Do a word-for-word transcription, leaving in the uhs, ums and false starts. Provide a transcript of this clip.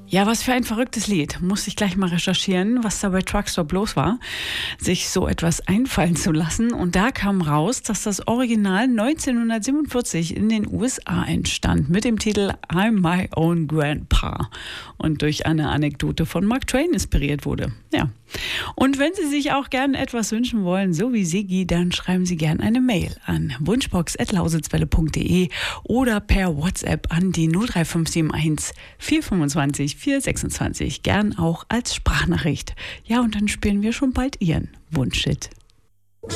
Ja, was für ein verrücktes Lied. Muss ich gleich mal recherchieren, was da bei Truckstop los war, sich so etwas einfallen zu lassen. Und da kam raus, dass das Original neunzehnhundertsiebenundvierzig in den U S A entstand mit dem Titel I'm My Own Grandpa und durch eine Anekdote von Mark Twain inspiriert wurde. Ja. Und wenn Sie sich auch gerne etwas wünschen wollen, so wie Sigi, dann schreiben Sie gerne eine Mail an wunschbox at lausitzwelle punkt de oder per WhatsApp an die null drei fünf sieben eins vier fünfundzwanzig vier sechsundzwanzig, gern auch als Sprachnachricht. Ja, und dann spielen wir schon bald Ihren Wunschhit.